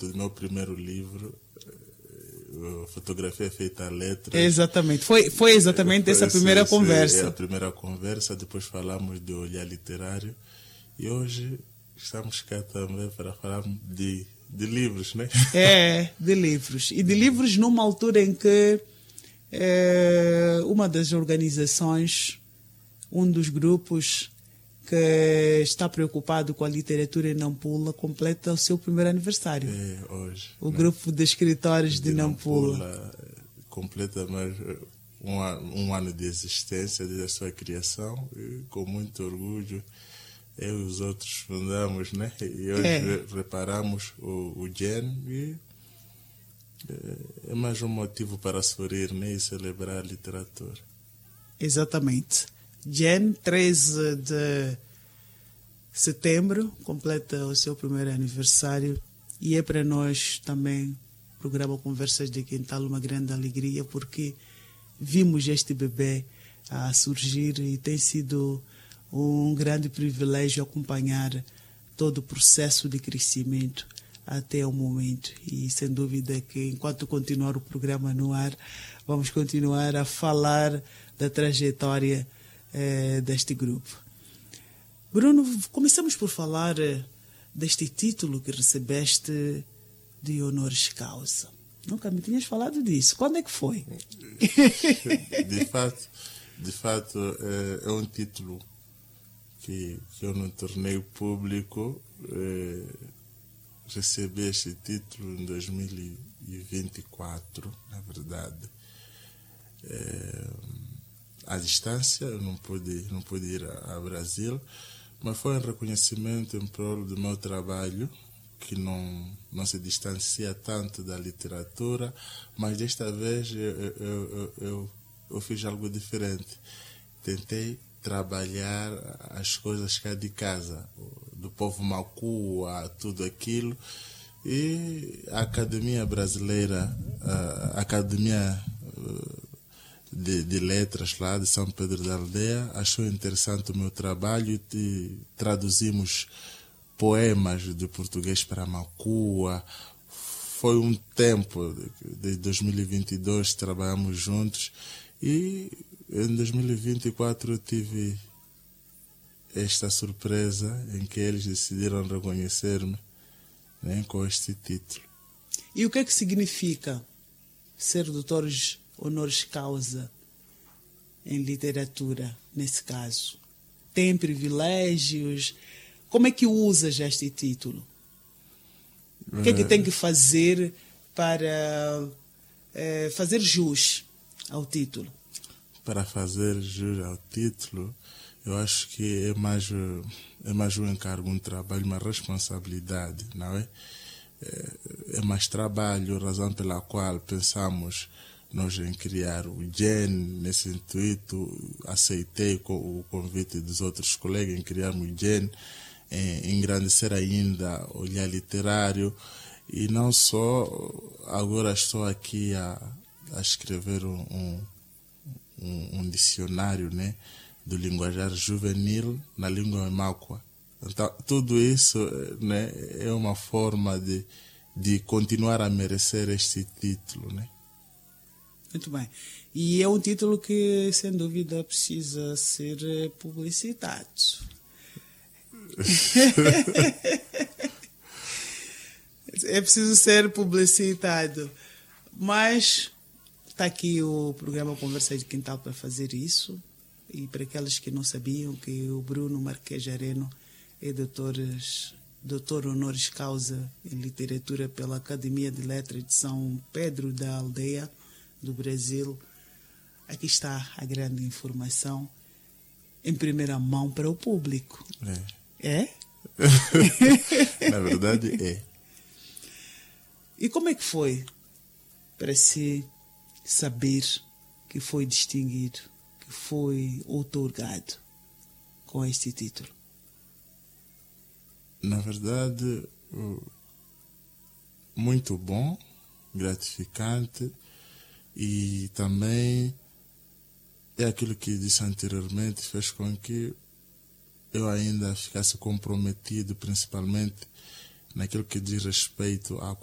lançamento do meu primeiro livro, a fotografia feita a letras. Exatamente, foi exatamente essa primeira conversa. É a primeira conversa, depois falamos do olhar literário e hoje estamos cá também para falar de livros, né? De livros. E de livros numa altura em que uma das organizações, um dos grupos que está preocupado com a literatura em Nampula, completa o seu primeiro aniversário. Hoje. O grupo de escritores de Nampula. Completa mais um ano de existência, desde a sua criação, e com muito orgulho. Eu e os outros fundamos, né? E hoje reparamos o GEN e é mais um motivo para sorrir, né? E celebrar a literatura. Exatamente. GEN, 13 de setembro, completa o seu primeiro aniversário e é para nós também, o programa Conversas de Quintal, uma grande alegria porque vimos este bebê a surgir e tem sido um grande privilégio acompanhar todo o processo de crescimento até o momento. E sem dúvida que enquanto continuar o programa no ar, vamos continuar a falar da trajetória deste grupo. Bruno, começamos por falar deste título que recebeste de honoris causa. Nunca me tinhas falado disso. Quando é que foi? De fato, é um título que eu não tornei público. Recebi este título em 2024, na verdade. À distância, eu não pude ir ao Brasil, mas foi um reconhecimento em prol do meu trabalho, que não se distancia tanto da literatura, mas desta vez eu fiz algo diferente. Tentei trabalhar as coisas cá de casa, do povo Makua, tudo aquilo, e a Academia Brasileira, a Academia de Letras lá de São Pedro da Aldeia achou interessante o meu trabalho e traduzimos poemas de português para Makua. Foi um tempo, de 2022 trabalhamos juntos e em 2024 eu tive esta surpresa em que eles decidiram reconhecer-me, né, com este título. E o que é que significa ser doutor honoris causa em literatura, nesse caso? Tem privilégios? Como é que usas este título? O que é que tem que fazer para fazer jus ao título? Para fazer jus ao título, eu acho que é mais um encargo, um trabalho, uma responsabilidade, não é? É mais trabalho, razão pela qual pensamos nós em criar o GEN. Nesse intuito, aceitei o convite dos outros colegas em criarmos o GEN, em engrandecer ainda o olhar literário. E não só, agora estou aqui a escrever um dicionário, né, do linguajar juvenil na língua Makua. Então, tudo isso, né, é uma forma de continuar a merecer este título, né? Muito bem. E é um título que, sem dúvida, precisa ser publicitado. É preciso ser publicitado. Mas está aqui o programa Conversa de Quintal para fazer isso. E para aqueles que não sabiam que o Bruno Marques Areno é doutor honoris causa em literatura pela Academia de Letras de São Pedro da Aldeia, do Brasil. Aqui está a grande informação em primeira mão para o público. É? Na verdade, é. E como é que foi para si saber que foi distinguido, que foi outorgado com este título? Na verdade, muito bom, gratificante, e também é aquilo que disse anteriormente, fez com que eu ainda ficasse comprometido, principalmente naquilo que diz respeito à